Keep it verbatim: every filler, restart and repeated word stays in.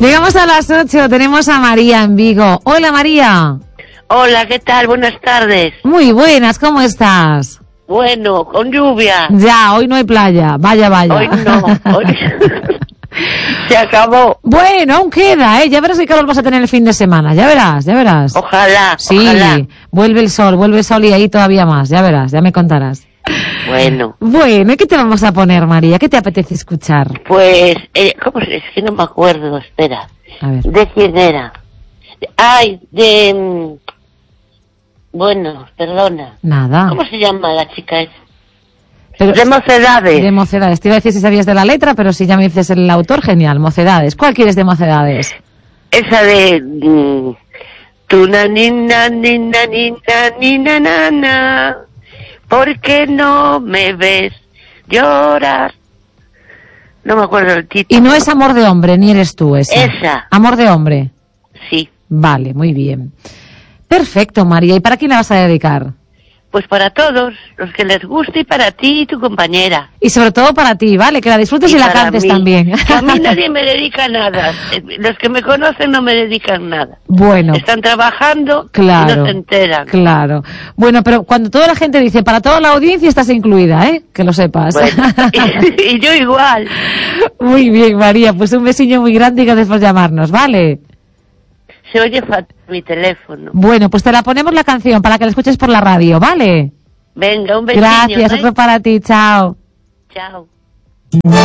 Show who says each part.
Speaker 1: Llegamos a las ocho, tenemos a María en Vigo. Hola, María.
Speaker 2: Hola, ¿qué tal? Buenas tardes.
Speaker 1: Muy buenas, ¿cómo estás?
Speaker 2: Bueno, con lluvia.
Speaker 1: Ya, hoy no hay playa, vaya, vaya.
Speaker 2: Hoy no, hoy... Se acabó.
Speaker 1: Bueno, aún queda, ¿eh? Ya verás qué calor vas a tener el fin de semana, ya verás, ya verás.
Speaker 2: Ojalá,
Speaker 1: sí,
Speaker 2: ojalá.
Speaker 1: Vuelve el sol, vuelve el sol y ahí todavía más, ya verás, ya me contarás.
Speaker 2: Bueno.
Speaker 1: Bueno, ¿y qué te vamos a poner, María? ¿Qué te apetece escuchar?
Speaker 2: Pues, eh, ¿cómo es? Es que no me acuerdo, espera.
Speaker 1: A ver.
Speaker 2: ¿De quién era? Ay, de... Bueno, perdona.
Speaker 1: Nada.
Speaker 2: ¿Cómo se llama la chica esa?
Speaker 1: Pero,
Speaker 2: de Mocedades.
Speaker 1: De Mocedades. Te iba a decir si sabías de la letra, pero si ya me dices el autor, genial. Mocedades. ¿Cuál quieres de Mocedades?
Speaker 2: Esa de... Mm, tu na nina nina nina nina nana, ¿por qué no me ves llorar? No me acuerdo el título.
Speaker 1: Y no es Amor de hombre, ni eres tú esa.
Speaker 2: Esa.
Speaker 1: Amor de hombre.
Speaker 2: Sí.
Speaker 1: Vale, muy bien. Perfecto, María. ¿Y para quién la vas a dedicar?
Speaker 2: Pues para todos, los que les guste, y para ti y tu compañera.
Speaker 1: Y sobre todo para ti, ¿vale? Que la disfrutes y, y la cantes
Speaker 2: mí.
Speaker 1: también.
Speaker 2: Que a mí nadie me dedica nada. Los que me conocen no me dedican nada.
Speaker 1: Bueno.
Speaker 2: Están trabajando
Speaker 1: claro,
Speaker 2: y no se enteran.
Speaker 1: Claro. Bueno, pero cuando toda la gente dice, para toda la audiencia estás incluida, ¿eh? Que lo sepas.
Speaker 2: Bueno, y, y yo igual.
Speaker 1: Muy bien, María. Pues un besillo muy grande y gracias por llamarnos, ¿vale?
Speaker 2: Se oye fatal mi teléfono.
Speaker 1: Bueno, pues te la ponemos la canción para que la escuches por la radio, ¿vale?
Speaker 2: Venga, un besillo.
Speaker 1: Gracias,
Speaker 2: ¿eh?
Speaker 1: otro para ti, chao.
Speaker 2: Chao.